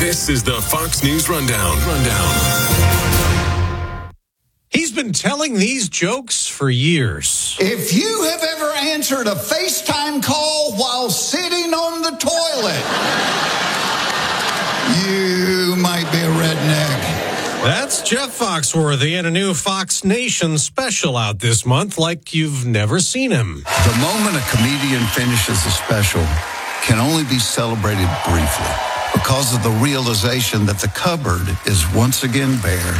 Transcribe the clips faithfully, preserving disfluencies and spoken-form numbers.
This is the Fox News Rundown. Rundown. He's been telling these jokes for years. If you have ever answered a FaceTime call while sitting on the toilet, you might be a redneck. That's Jeff Foxworthy in a new Fox Nation special out this month like you've never seen him. The moment a comedian finishes a special can only be celebrated briefly because of the realization that the cupboard is once again bare.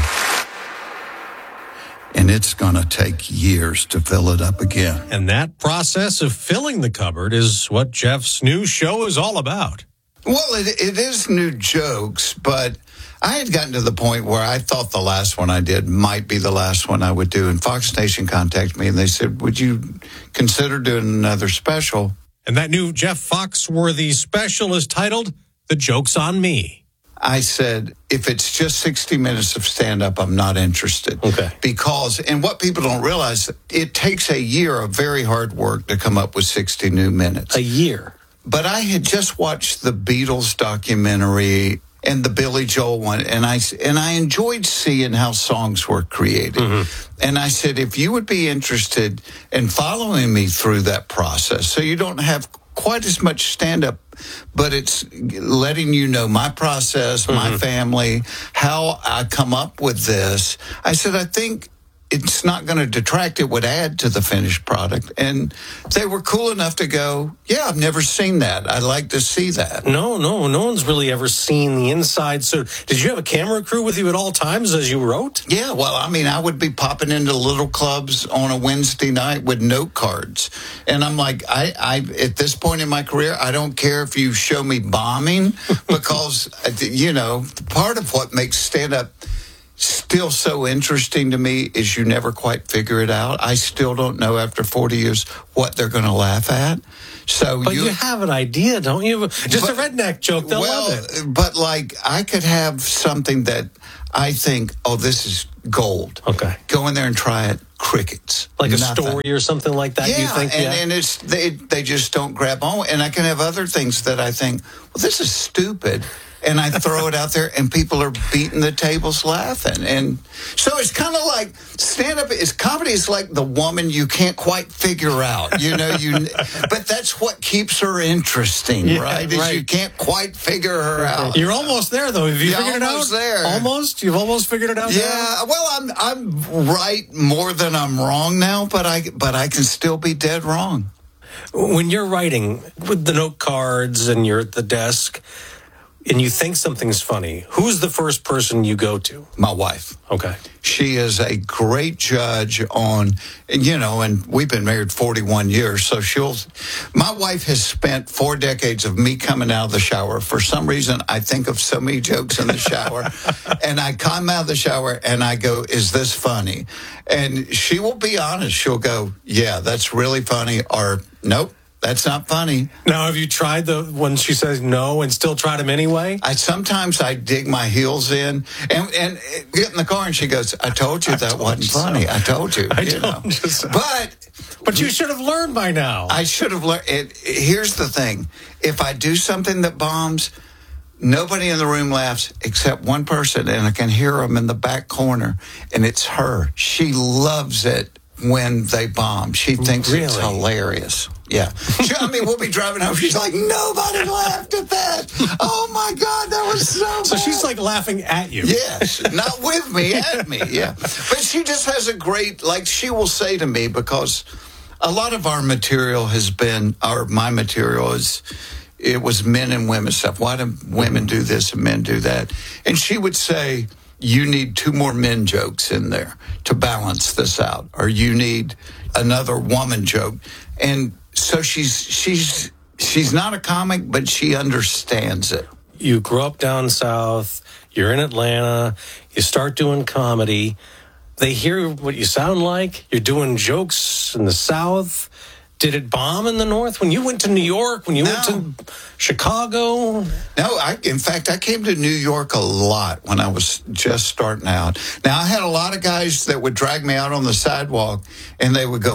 And it's going to take years to fill it up again. And that process of filling the cupboard is what Jeff's new show is all about. Well, it, it is new jokes, but I had gotten to the point where I thought the last one I did might be the last one I would do. And Fox Nation contacted me and they said, would you consider doing another special? And that new Jeff Foxworthy special is titled The Joke's on Me. I said, if it's just sixty minutes of stand-up, I'm not interested. Okay. Because, and what people don't realize, it takes a year of very hard work to come up with sixty new minutes. A year. But I had just watched the Beatles documentary and the Billy Joel one, and I, and I enjoyed seeing how songs were created. Mm-hmm. And I said, if you would be interested in following me through that process, so you don't have quite as much stand-up, but it's letting you know my process, mm-hmm. my family, how I come up with this. I said, I think it's not going to detract. It would add to the finished product. And they were cool enough to go, yeah, I've never seen that. I'd like to see that. No, no, no one's really ever seen the inside. So did you have a camera crew with you at all times as you wrote? Yeah, well, I mean, I would be popping into little clubs on a Wednesday night with note cards. And I'm like, I, I at this point in my career, I don't care if you show me bombing because, you know, part of what makes stand-up still so interesting to me is you never quite figure it out. I still don't know after forty years what they're going to laugh at. So but you, you have an idea, don't you? Just but, a redneck joke. They'll well, love it. But like I could have something that I think, oh, this is gold. Okay. Go in there and try it. Crickets. Like a Nothing. Story or something like that, yeah, you think? And, yeah, and it's they, they just don't grab on. And I can have other things that I think, well, this is stupid. And I throw it out there, and people are beating the tables laughing. And so it's kind of like stand-up is comedy is like the woman you can't quite figure out. You know, you. But that's what keeps her interesting, yeah, right? Is right. you can't quite figure her out. You're almost there, though. Have you You're figured it out? almost there. Almost? You've almost figured it out? Yeah. Now? Well, I'm I'm right more than I'm wrong now, but I but I can still be dead wrong. When you're writing with the note cards and you're at the desk and you think something's funny, who's the first person you go to? My wife. Okay. She is a great judge on, you know, and we've been married forty-one years. So she'll, my wife has spent four decades of me coming out of the shower. For some reason, I think of so many jokes in the shower. And I come out of the shower and I go, is this funny? And she will be honest. She'll go, yeah, that's really funny. Or, nope. That's not funny. Now, have you tried the when she says no and still tried them anyway? I sometimes I dig my heels in and and get in the car and she goes, "I told you I that told wasn't you so. funny. I told you." I you told know. you so. But but you should have learned by now. I should have learned. It, here's the thing: if I do something that bombs, nobody in the room laughs except one person, and I can hear them in the back corner, and it's her. She loves it when they bomb. She thinks really? It's hilarious. Yeah. She, I mean, we'll be driving home. She's like, nobody laughed at that. Oh, my God, that was so bad. So she's like laughing at you. Yes. Not with me, at me. Yeah. But she just has a great, like, she will say to me, because a lot of our material has been, or my material is, it was men and women stuff. Why do women do this and men do that? And she would say, you need two more men jokes in there to balance this out, or you need another woman joke. And so she's she's she's not a comic, but she understands it. You grew up down south, you're in Atlanta, you start doing comedy. They hear what you sound like, you're doing jokes in the South. Did it bomb in the North? When you went to New York, when you no. went to Chicago? No, I, in fact, I came to New York a lot when I was just starting out. Now, I had a lot of guys that would drag me out on the sidewalk, and they would go,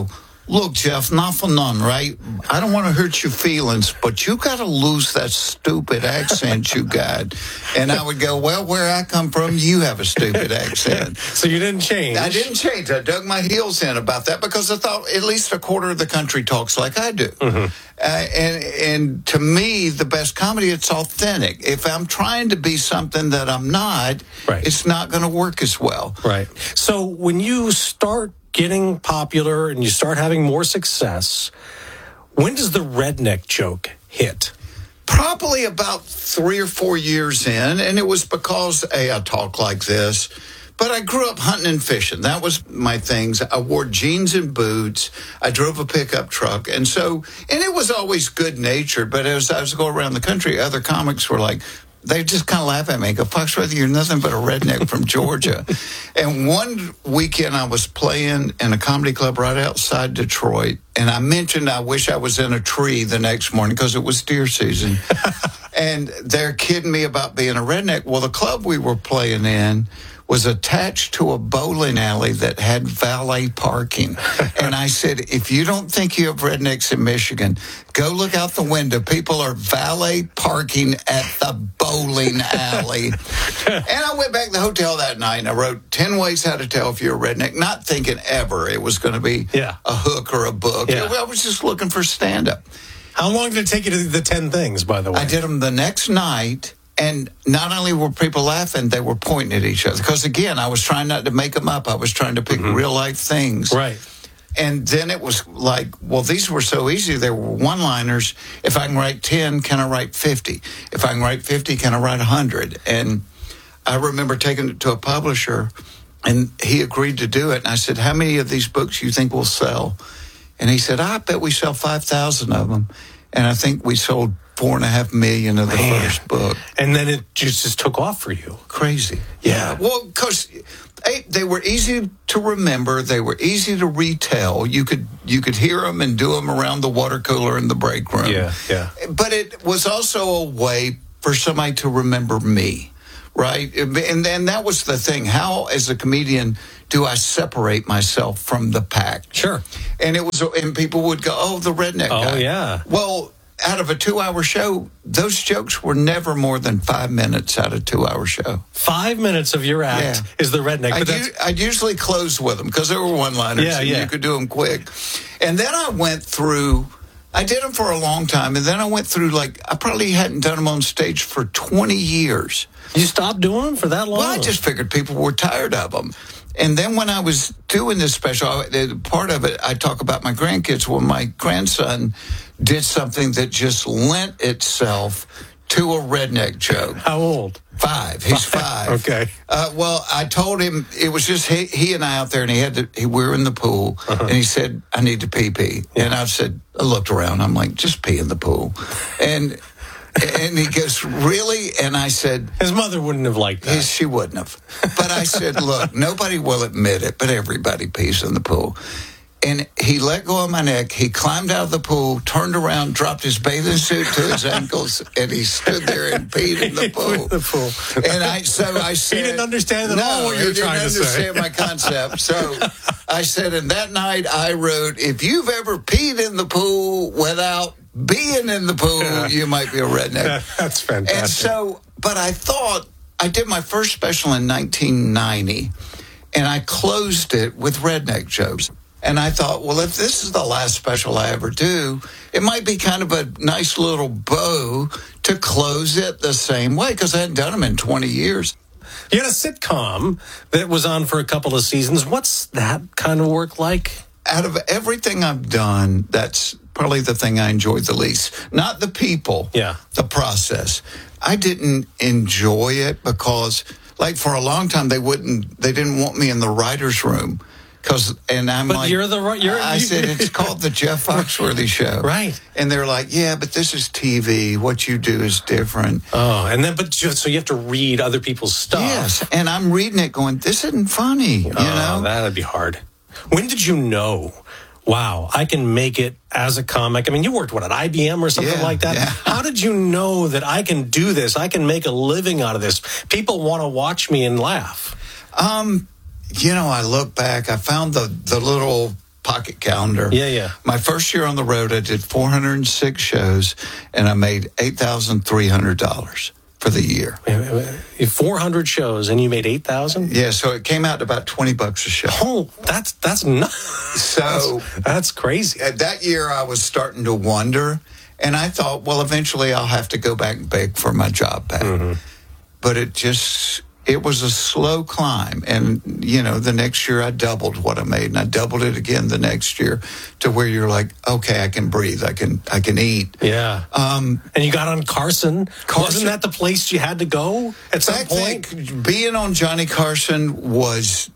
look, Jeff, not for none, right? I don't want to hurt your feelings, but you got to lose that stupid accent you got. And I would go, well, where I come from, you have a stupid accent. So you didn't change. I didn't change. I dug my heels in about that because I thought at least a quarter of the country talks like I do. Mm-hmm. Uh, and and to me, the best comedy, it's authentic. If I'm trying to be something that I'm not, right. it's not going to work as well. Right. So when you start getting popular and you start having more success, when does the redneck joke hit? Probably about three or four years in, and it was because, A, I talk like this, but I grew up hunting and fishing. That was my things. I wore jeans and boots. I drove a pickup truck. And so, and it was always good-natured, but as I was going around the country, other comics were like, they just kind of laugh at me. Go, Foxworthy, you're nothing but a redneck from Georgia. And one weekend I was playing in a comedy club right outside Detroit, and I mentioned I wish I was in a tree the next morning because it was deer season. And they're kidding me about being a redneck. Well, the club we were playing in was attached to a bowling alley that had valet parking. And I said, if you don't think you have rednecks in Michigan, go look out the window. People are valet parking at the bowling alley. And I went back to the hotel that night and I wrote ten ways how to tell if you're a redneck, not thinking ever it was going to be yeah. a hook or a book. Yeah. I was just looking for stand-up. How long did it take you to do the ten things, by the way? I did them the next night. And not only were people laughing, they were pointing at each other. Because, again, I was trying not to make them up. I was trying to pick mm-hmm. real-life things. Right. And then it was like, well, these were so easy. They were one-liners. If I can write ten, can I write fifty? If I can write fifty, can I write one hundred? And I remember taking it to a publisher, and he agreed to do it. And I said, how many of these books you think will sell? And he said, I bet we sell five thousand of them. And I think we sold four and a half million of the Man. first book. And then it just, just took off for you. Crazy. Yeah. yeah. Well, because they were easy to remember. They were easy to retell. You could you could hear them and do them around the water cooler in the break room. Yeah, yeah. But it was also a way for somebody to remember me, right? And then that was the thing. How, as a comedian, do I separate myself from the pack? Sure. And it was, and people would go, oh, the redneck oh, guy. Oh, yeah. Well, out of a two-hour show, those jokes were never more than five minutes out of a two-hour show. Five minutes of your act yeah. is the redneck. I'd, but that's... u- I'd usually close with them because they were one-liners yeah, and yeah. you could do them quick. And then I went through, I did them for a long time, and then I went through, like, I probably hadn't done them on stage for twenty years. You stopped doing them for that long? Well, I just figured people were tired of them. And then when I was doing this special, I, part of it, I talk about my grandkids. Well, my grandson did something that just lent itself to a redneck joke. How old? Five. He's five. Okay. Uh, well, I told him it was just he, he and I out there, and he had to. He, we were in the pool, uh-huh. and he said, "I need to pee pee." Yeah. And I said, I looked around. I'm like, "Just pee in the pool," and. And he goes, really? And I said... His mother wouldn't have liked that. She wouldn't have. But I said, look, nobody will admit it, but everybody pees in the pool. And he let go of my neck. He climbed out of the pool, turned around, dropped his bathing suit to his ankles, and he stood there and peed in the pool. the pool. And I, so I said... He didn't understand at no, all what you were trying to say. he didn't understand my concept. So I said, and that night I wrote, if you've ever peed in the pool without... being in the pool, yeah. you might be a redneck. That's fantastic. And so, but I thought, I did my first special in nineteen ninety, and I closed it with redneck jokes. And I thought, well, if this is the last special I ever do, it might be kind of a nice little bow to close it the same way, because I hadn't done them in twenty years. You had a sitcom that was on for a couple of seasons. What's that kind of work like? Out of everything I've done, that's probably the thing I enjoyed the least. Not the people, yeah. the process. I didn't enjoy it because, like, for a long time, they wouldn't, they didn't want me in the writer's room. Cause, and I'm but like, you're the you're, I said, it's called the Jeff Foxworthy Show. Right. And they're like, yeah, but this is T V. What you do is different. Oh, and then, but so you have to read other people's stuff. Yes. And I'm reading it going, this isn't funny, you oh, know? That'd be hard. When did you know, wow, I can make it as a comic? I mean, you worked, what, at I B M or something yeah, like that? Yeah. How did you know that I can do this? I can make a living out of this. People want to watch me and laugh. Um, you know, I look back, I found the, the little pocket calendar. Yeah, yeah. My first year on the road, I did four hundred six shows, and I made eight thousand three hundred dollars for the year. four hundred shows, and you made eight thousand? Yeah, so it came out to about twenty bucks a show. Oh, that's that's nuts. So that's, that's crazy. At that year, I was starting to wonder, and I thought, well, eventually I'll have to go back and beg for my job back. Mm-hmm. But it just, it was a slow climb. And, you know, the next year I doubled what I made, and I doubled it again the next year to where you're like, okay, I can breathe. I can, I can eat. Yeah. Um, and you got on Carson. Carson. Wasn't that the place you had to go at some I point? think being on Johnny Carson was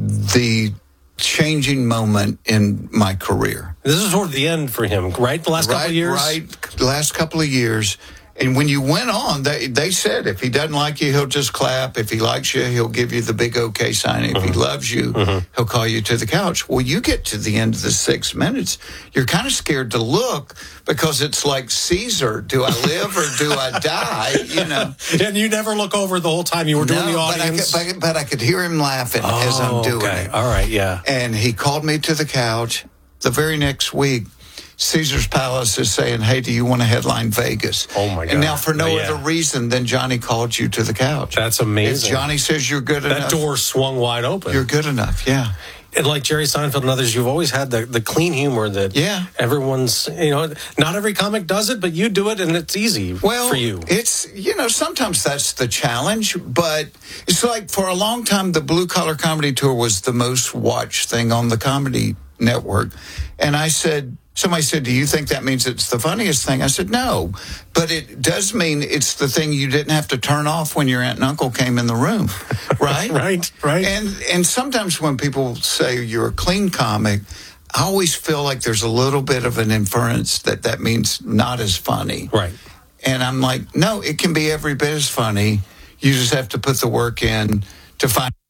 the changing moment in my career. This is toward the end for him, right? The last right, couple of years? Right, last couple of years. And when you went on, they, they said, if he doesn't like you, he'll just clap. If he likes you, he'll give you the big okay sign. If uh-huh. he loves you, uh-huh. he'll call you to the couch. Well, you get to the end of the six minutes, you're kind of scared to look because it's like Caesar. Do I live or do I die? You know. And you never look over the whole time you were doing no, the audience? But I, could, but, but I could hear him laughing oh, as I'm doing okay. it. All right, yeah. And he called me to the couch the very next week. Caesar's Palace is saying, hey, do you want to headline Vegas? Oh, my God. And now for no oh, yeah. other reason than Johnny called you to the couch. That's amazing. If Johnny says you're good that enough. That door swung wide open. You're good enough, yeah. And like Jerry Seinfeld and others, you've always had the, the clean humor that yeah. everyone's, you know, not every comic does it, but you do it and it's easy well, for you. It's, you know, sometimes that's the challenge, but it's like for a long time, the Blue Collar Comedy Tour was the most watched thing on the Comedy Network. And I said, somebody said, do you think that means it's the funniest thing? I said, no, but it does mean it's the thing you didn't have to turn off when your aunt and uncle came in the room, right? right, right. And and sometimes when people say you're a clean comic, I always feel like there's a little bit of an inference that that means not as funny. Right. And I'm like, no, it can be every bit as funny. You just have to put the work in to find